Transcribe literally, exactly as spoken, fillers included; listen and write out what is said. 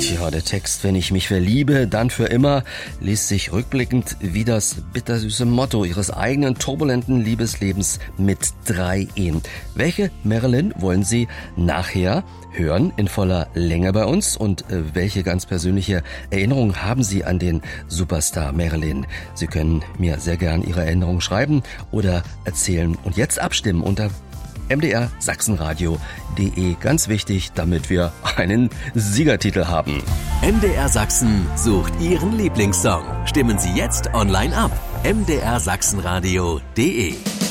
Tja, der Text, wenn ich mich verliebe, dann für immer, liest sich rückblickend wie das bittersüße Motto ihres eigenen turbulenten Liebeslebens mit drei Ehen. Welche Marilyn wollen Sie nachher hören in voller Länge bei uns? Und äh, welche ganz persönliche Erinnerung haben Sie an den Superstar Marilyn? Sie können mir sehr gern Ihre Erinnerung schreiben oder erzählen und jetzt abstimmen unter m d r sachsenradio punkt d e. Ganz wichtig, damit wir einen Siegertitel haben. M D R Sachsen sucht Ihren Lieblingssong. Stimmen Sie jetzt online ab. m d r sachsenradio punkt d e